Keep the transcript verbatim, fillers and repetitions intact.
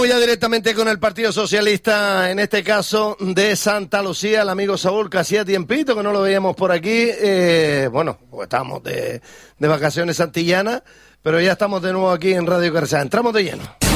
Voy ya directamente con el Partido Socialista, en este caso de Santa Lucía, el amigo Saúl, que hacía tiempito que no lo veíamos por aquí. Eh, bueno, pues estábamos de, de vacaciones antillanas, pero ya estamos de nuevo aquí en Radio Carcea. Entramos de lleno.